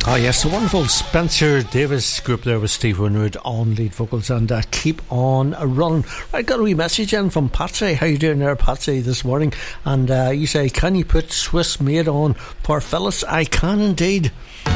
Oh yes, the wonderful Spencer Davis group there with Steve Winwood on lead vocals, and keep on running. Right, got a wee message in from Patsy. How you doing there, Patsy, this morning? And you say, can you put Swiss Made on for Phyllis? I can indeed.